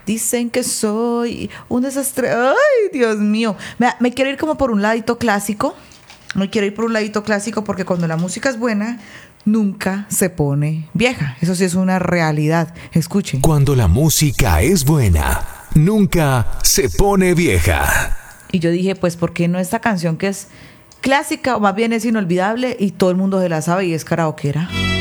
Dicen que soy un desastre. Ay, Dios mío. Me quiero ir como por un ladito clásico. Me quiero ir por un ladito clásico porque cuando la música es buena, nunca se pone vieja. Eso sí es una realidad. Escuchen. Cuando la música es buena, nunca se pone vieja. Y yo dije, pues, ¿por qué no esta canción que es clásica o más bien es inolvidable y todo el mundo se la sabe y es karaokeera?